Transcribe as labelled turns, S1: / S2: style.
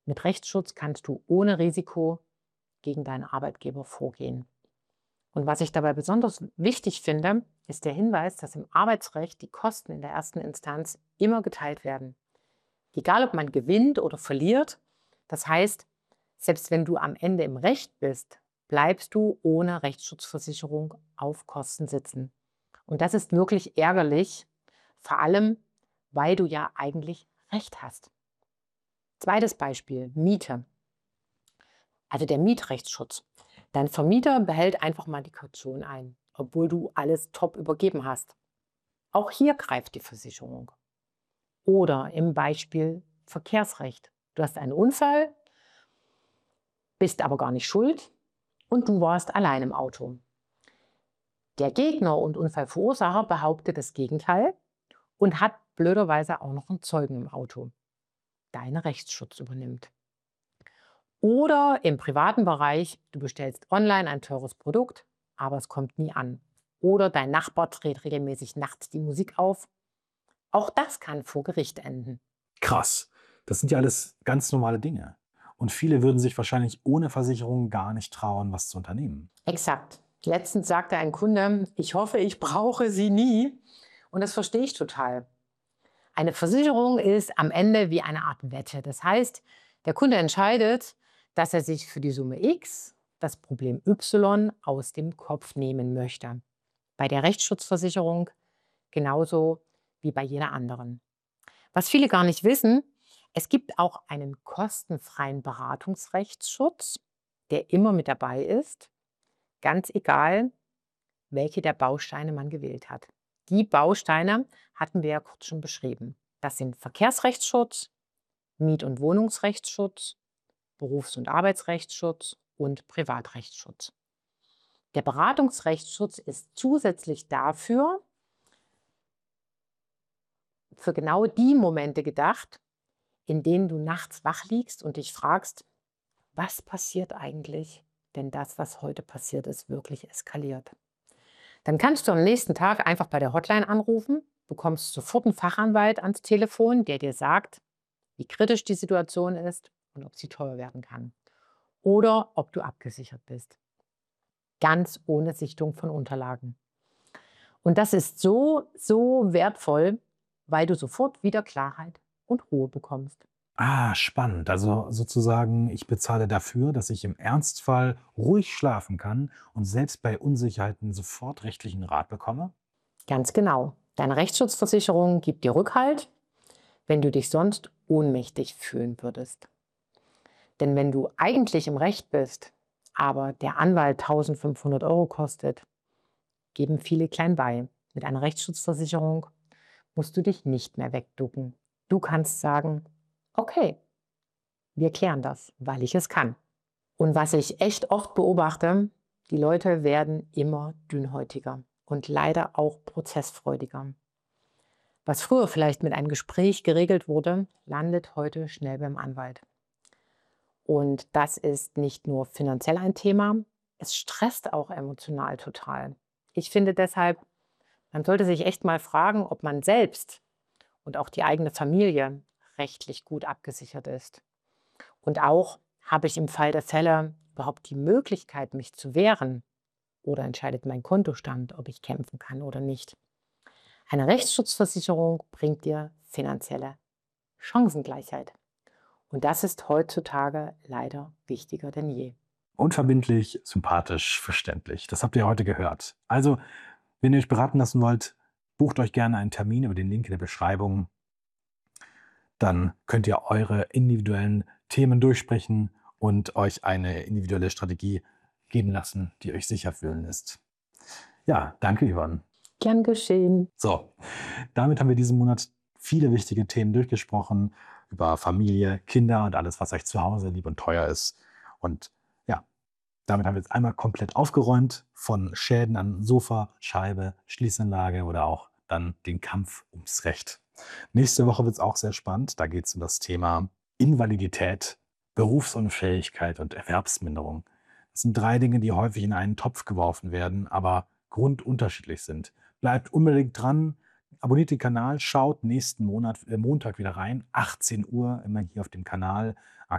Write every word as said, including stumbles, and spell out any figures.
S1: Mit Rechtsschutz kannst du ohne Risiko gegen deinen Arbeitgeber vorgehen. Und was ich dabei besonders wichtig finde, ist der Hinweis, dass im Arbeitsrecht die Kosten in der ersten Instanz immer geteilt werden. Egal, ob man gewinnt oder verliert. Das heißt, selbst wenn du am Ende im Recht bist, bleibst du ohne Rechtsschutzversicherung auf Kosten sitzen. Und das ist wirklich ärgerlich, vor allem, weil du ja eigentlich Recht hast. Zweites Beispiel, Miete. Also der Mietrechtsschutz. Dein Vermieter behält einfach mal die Kaution ein, obwohl du alles top übergeben hast. Auch hier greift die Versicherung. Oder im Beispiel Verkehrsrecht. Du hast einen Unfall, bist aber gar nicht schuld und du warst allein im Auto. Der Gegner und Unfallverursacher behauptet das Gegenteil und hat blöderweise auch noch einen Zeugen im Auto. Dein Rechtsschutz übernimmt. Oder im privaten Bereich, du bestellst online ein teures Produkt, aber es kommt nie an. Oder dein Nachbar dreht regelmäßig nachts die Musik auf. Auch das kann vor Gericht enden.
S2: Krass. Das sind ja alles ganz normale Dinge. Und viele würden sich wahrscheinlich ohne Versicherung gar nicht trauen, was zu unternehmen.
S1: Exakt. Letztens sagte ein Kunde, ich hoffe, ich brauche sie nie. Und das verstehe ich total. Eine Versicherung ist am Ende wie eine Art Wette. Das heißt, der Kunde entscheidet, dass er sich für die Summe X das Problem Y aus dem Kopf nehmen möchte. Bei der Rechtsschutzversicherung genauso wie bei jeder anderen. Was viele gar nicht wissen, es gibt auch einen kostenfreien Beratungsrechtsschutz, der immer mit dabei ist, ganz egal, welche der Bausteine man gewählt hat. Die Bausteine hatten wir ja kurz schon beschrieben. Das sind Verkehrsrechtsschutz, Miet- und Wohnungsrechtsschutz, Berufs- und Arbeitsrechtsschutz und Privatrechtsschutz. Der Beratungsrechtsschutz ist zusätzlich dafür für genau die Momente gedacht, in denen du nachts wach liegst und dich fragst, was passiert eigentlich, wenn das, was heute passiert ist, wirklich eskaliert. Dann kannst du am nächsten Tag einfach bei der Hotline anrufen, bekommst sofort einen Fachanwalt ans Telefon, der dir sagt, wie kritisch die Situation ist und ob sie teuer werden kann. Oder ob du abgesichert bist. Ganz ohne Sichtung von Unterlagen. Und das ist so, so wertvoll, weil du sofort wieder Klarheit und Ruhe bekommst.
S2: Ah, spannend. Also sozusagen, ich bezahle dafür, dass ich im Ernstfall ruhig schlafen kann und selbst bei Unsicherheiten sofort rechtlichen Rat bekomme?
S1: Ganz genau. Deine Rechtsschutzversicherung gibt dir Rückhalt, wenn du dich sonst ohnmächtig fühlen würdest. Denn wenn du eigentlich im Recht bist, aber der Anwalt tausendfünfhundert Euro kostet, geben viele klein bei. Mit einer Rechtsschutzversicherung musst du dich nicht mehr wegducken. Du kannst sagen, okay, wir klären das, weil ich es kann. Und was ich echt oft beobachte, die Leute werden immer dünnhäutiger und leider auch prozessfreudiger. Was früher vielleicht mit einem Gespräch geregelt wurde, landet heute schnell beim Anwalt. Und das ist nicht nur finanziell ein Thema, es stresst auch emotional total. Ich finde deshalb, man sollte sich echt mal fragen, ob man selbst und auch die eigene Familie rechtlich gut abgesichert ist. Und auch, habe ich im Fall der Fälle überhaupt die Möglichkeit, mich zu wehren? Oder entscheidet mein Kontostand, ob ich kämpfen kann oder nicht? Eine Rechtsschutzversicherung bringt dir finanzielle Chancengleichheit. Und das ist heutzutage leider wichtiger denn je.
S2: Unverbindlich, sympathisch, verständlich. Das habt ihr heute gehört. Also, wenn ihr euch beraten lassen wollt, bucht euch gerne einen Termin über den Link in der Beschreibung. Dann könnt ihr eure individuellen Themen durchsprechen und euch eine individuelle Strategie geben lassen, die euch sicher fühlen lässt. Ja, danke, Yvonne.
S1: Gern geschehen.
S2: So, damit haben wir diesen Monat viele wichtige Themen durchgesprochen über Familie, Kinder und alles, was euch zu Hause lieb und teuer ist. Und ja, damit haben wir jetzt einmal komplett aufgeräumt von Schäden an Sofa, Scheibe, Schließanlage oder auch dann den Kampf ums Recht. Nächste Woche wird es auch sehr spannend. Da geht es um das Thema Invalidität, Berufsunfähigkeit und Erwerbsminderung. Das sind drei Dinge, die häufig in einen Topf geworfen werden, aber grundunterschiedlich sind. Bleibt unbedingt dran, abonniert den Kanal, schaut nächsten Monat, äh, Montag wieder rein, achtzehn Uhr, immer hier auf dem Kanal.